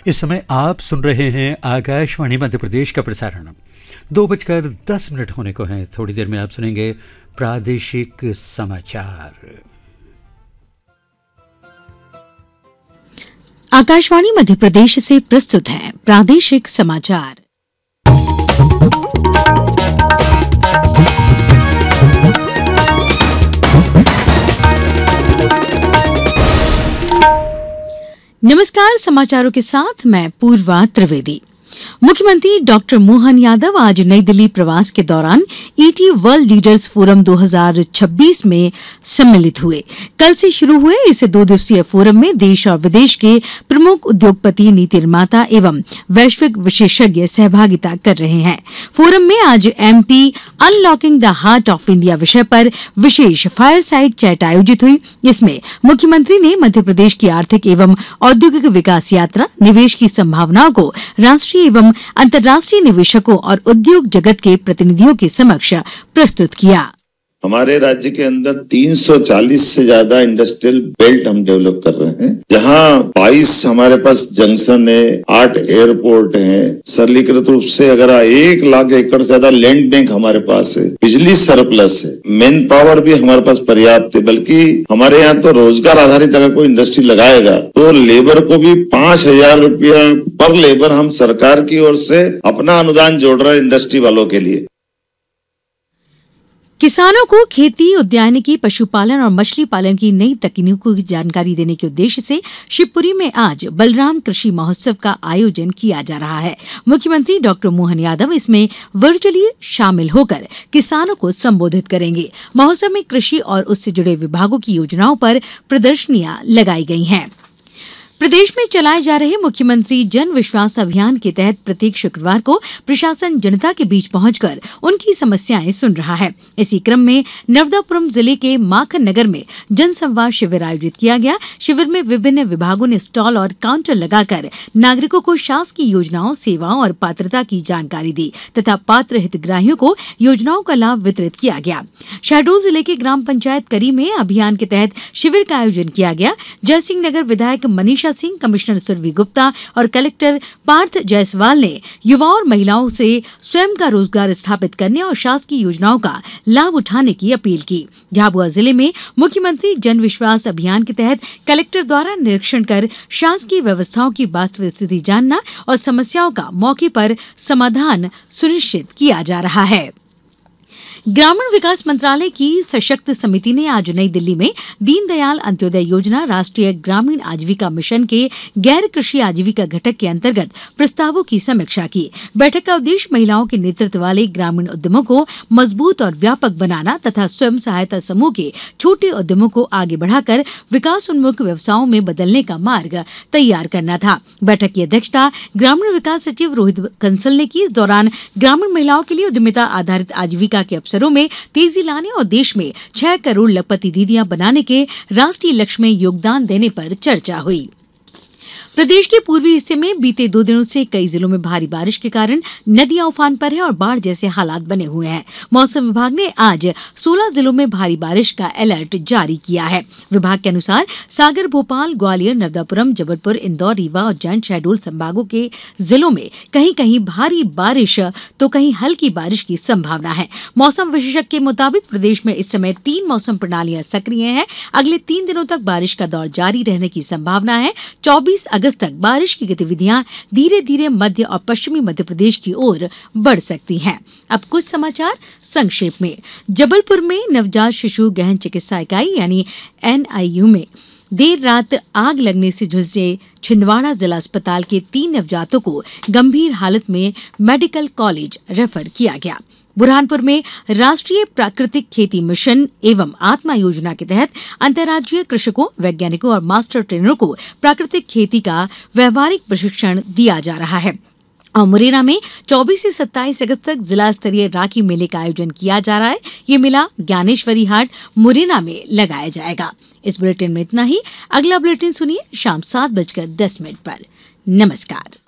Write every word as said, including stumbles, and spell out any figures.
इस समय आप सुन रहे हैं आकाशवाणी मध्य प्रदेश का प्रसारण। दो बजकर दस मिनट होने को हैं। थोड़ी देर में आप सुनेंगे प्रादेशिक समाचार। आकाशवाणी मध्य प्रदेश से प्रस्तुत है प्रादेशिक समाचार। नमस्कार, समाचारों के साथ मैं पूर्वा त्रिवेदी। मुख्यमंत्री डॉक्टर मोहन यादव आज नई दिल्ली प्रवास के दौरान ईटी वर्ल्ड लीडर्स फोरम दो हज़ार छब्बीस में सम्मिलित हुए। कल से शुरू हुए इस दो दिवसीय फोरम में देश और विदेश के प्रमुख उद्योगपति, नीति निर्माता एवं वैश्विक विशेषज्ञ सहभागिता कर रहे हैं। फोरम में आज MP unlocking the heart of India विषय पर विशेष फायर साइड चैट आयोजित हुई। इसमें मुख्यमंत्री ने मध्य प्रदेश की आर्थिक एवं औद्योगिक विकास यात्रा, निवेश की संभावनाओं को राष्ट्रीय एवं अंतर्राष्ट्रीय निवेशकों और उद्योग जगत के प्रतिनिधियों के समक्ष प्रस्तुत किया। हमारे राज्य के अंदर तीन सौ चालीस से ज्यादा इंडस्ट्रियल बेल्ट हम डेवलप कर रहे हैं, जहां बाईस हमारे पास जंक्शन है, आठ एयरपोर्ट हैं। सरलीकृत रूप से अगर एक लाख एकड़ से ज्यादा लैंड बैंक हमारे पास है, बिजली सरप्लस है, मैन पावर भी हमारे पास पर्याप्त है। बल्कि हमारे यहाँ तो रोजगार आधारित अगर कोई इंडस्ट्री लगाएगा तो लेबर को भी पांच हजार रुपया पर लेबर हम सरकार की ओर से अपना अनुदान जोड़ रहे हैं इंडस्ट्री वालों के लिए। किसानों को खेती, उद्यानिकी, पशुपालन और मछली पालन की नई तकनीकों की जानकारी देने के उद्देश्य से शिवपुरी में आज बलराम कृषि महोत्सव का आयोजन किया जा रहा है। मुख्यमंत्री डॉक्टर मोहन यादव इसमें वर्चुअली शामिल होकर किसानों को संबोधित करेंगे। महोत्सव में कृषि और उससे जुड़े विभागों की योजनाओं पर प्रदर्शनियां लगाई गई हैं। प्रदेश में चलाए जा रहे मुख्यमंत्री जन विश्वास अभियान के तहत प्रत्येक शुक्रवार को प्रशासन जनता के बीच पहुंचकर उनकी समस्याएं सुन रहा है। इसी क्रम में नर्मदापुरम जिले के माखन नगर में जनसंवाद शिविर आयोजित किया गया। शिविर में विभिन्न विभागों ने स्टॉल और काउंटर लगाकर नागरिकों को शासकीय योजनाओं, सेवाओं और पात्रता की जानकारी दी तथा पात्र हितग्राहियों को योजनाओं का लाभ वितरित किया गया। शहडोल जिले के ग्राम पंचायत करी में अभियान के तहत शिविर का आयोजन किया गया। जयसिंह नगर विधायक मनीषा सिंह, कमिश्नर सुरभि गुप्ता और कलेक्टर पार्थ जायसवाल ने युवाओं और महिलाओं से स्वयं का रोजगार स्थापित करने और शासकीय योजनाओं का लाभ उठाने की अपील की। झाबुआ जिले में मुख्यमंत्री जन विश्वास अभियान के तहत कलेक्टर द्वारा निरीक्षण कर शासकीय व्यवस्थाओं की वास्तविक स्थिति जानना और समस्याओं का मौके पर समाधान सुनिश्चित किया जा रहा है। ग्रामीण विकास मंत्रालय की सशक्त समिति ने आज नई दिल्ली में दीनदयाल अंत्योदय योजना, राष्ट्रीय ग्रामीण आजीविका मिशन के गैर कृषि आजीविका घटक के अंतर्गत प्रस्तावों की समीक्षा की। बैठक का उद्देश्य महिलाओं के नेतृत्व वाले ग्रामीण उद्यमों को मजबूत और व्यापक बनाना तथा स्वयं सहायता समूह के छोटे उद्यमों को आगे बढ़ाकर विकास उन्मुख व्यवसायों में बदलने का मार्ग तैयार करना था। बैठक की अध्यक्षता ग्रामीण विकास सचिव रोहित कंसल ने की। इस दौरान ग्रामीण महिलाओं के लिए उद्यमिता आधारित आजीविका के अवसरों में तेजी लाने और देश में छह करोड़ लखपति दीदियां बनाने के राष्ट्रीय लक्ष्य में योगदान देने पर चर्चा हुई। प्रदेश के पूर्वी हिस्से में बीते दो दिनों से कई जिलों में भारी बारिश के कारण नदियां उफान पर है और बाढ़ जैसे हालात बने हुए हैं। मौसम विभाग ने आज सोलह जिलों में भारी बारिश का अलर्ट जारी किया है। विभाग के अनुसार सागर, भोपाल, ग्वालियर, नर्मदापुरम, जबलपुर, इंदौर, रीवा, उज्जैन, शहडोल संभागों के जिलों में कहीं कहीं भारी बारिश तो कहीं हल्की बारिश की संभावना है। मौसम विशेषज्ञ के मुताबिक प्रदेश में इस समय तीन मौसम प्रणालियां सक्रिय हैं। अगले तीन दिनों तक बारिश का दौर जारी रहने की संभावना है। चौबीस अगस्त तक बारिश की गतिविधियां धीरे धीरे मध्य और पश्चिमी मध्य प्रदेश की ओर बढ़ सकती हैं। अब कुछ समाचार संक्षेप में। जबलपुर में नवजात शिशु गहन चिकित्सा इकाई यानी एनआईयू में देर रात आग लगने से झुलसे छिंदवाड़ा जिला अस्पताल के तीन नवजातों को गंभीर हालत में मेडिकल कॉलेज रेफर किया गया। बुरहानपुर में राष्ट्रीय प्राकृतिक खेती मिशन एवं आत्मा योजना के तहत अंतर्राज्यीय कृषकों, वैज्ञानिकों और मास्टर ट्रेनरों को प्राकृतिक खेती का व्यावहारिक प्रशिक्षण दिया जा रहा है। और मुरैना में चौबीस से सत्ताईस अगस्त तक जिला स्तरीय राखी मेले का आयोजन किया जा रहा है। ये मेला ज्ञानेश्वरी हाट मुरैना में लगाया जाएगा। इस बुलेटिन में इतना ही। अगला बुलेटिन सुनिए शाम सात बजकर दस मिनट पर। नमस्कार।